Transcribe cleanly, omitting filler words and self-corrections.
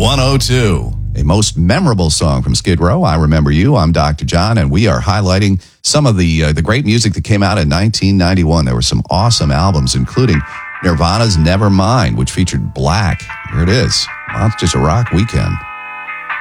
102. A most memorable song from Skid Row, I Remember You. I'm Dr. John, and we are highlighting some of the great music that came out in 1991. There were some awesome albums, including Nirvana's Nevermind, which featured Black. Here it is. Well, it's just a rock weekend.